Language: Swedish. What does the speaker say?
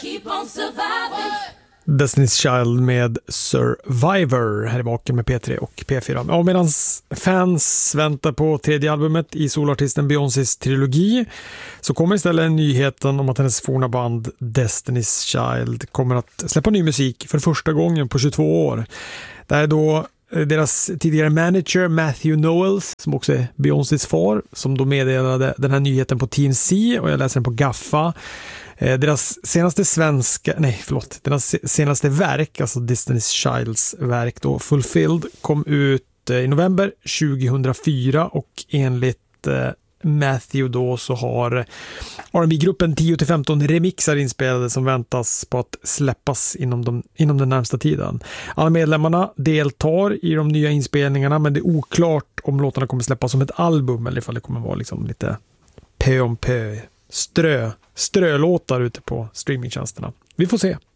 Keep on surviving. Destiny's Child med Survivor här i baken med P3 och P4. Ja, medan fans väntar på tredje albumet i solartisten Beyoncés trilogi så kommer istället nyheten om att hennes forna band Destiny's Child kommer att släppa ny musik för första gången på 22 år. Det är då deras tidigare manager Matthew Knowles, som också är Beyoncés far, som då meddelade den här nyheten på TMZ, och jag läser den på Gaffa. Deras senaste verk, alltså Destiny's Childs verk då, Fulfilled, kom ut i november 2004, och enligt Matthew då så har R&B-gruppen 10-15 remixar inspelade som väntas på att släppas inom den närmsta tiden. Alla medlemmarna deltar i de nya inspelningarna, men det är oklart om låtarna kommer släppas som ett album eller ifall det kommer vara liksom lite pö om pö strölåtar ute på streamingtjänsterna. Vi får se.